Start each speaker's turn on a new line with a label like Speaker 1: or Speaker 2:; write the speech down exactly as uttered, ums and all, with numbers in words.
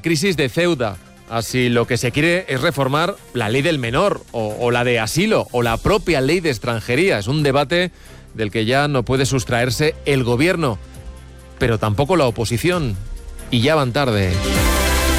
Speaker 1: crisis de Ceuta, a si lo que se quiere es reformar la ley del menor, o, o la de asilo, o la propia ley de extranjería. Es un debate del que ya no puede sustraerse el gobierno, pero tampoco la oposición. Y ya van tarde.